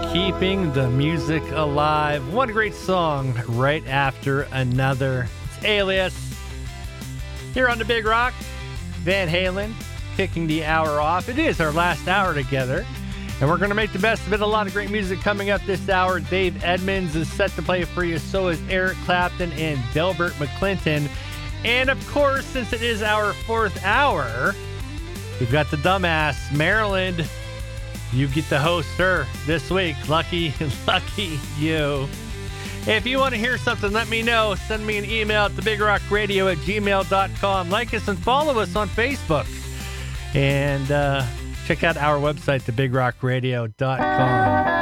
keeping the music alive. One great song right after another. It's Alias here on the Big Rock. Van Halen kicking the hour off. It is our last hour together, and we're going to make the best of it. A lot of great music coming up this hour. Dave Edmunds is set to play for you. So is Eric Clapton and Delbert McClinton. And of course, since it is our fourth hour, we've got the dumbass, Maryland. You get to host her this week. Lucky you. If you want to hear something, let me know. Send me an email at thebigrockradio@gmail.com. Like us and follow us on Facebook. And check out our website, thebigrockradio.com.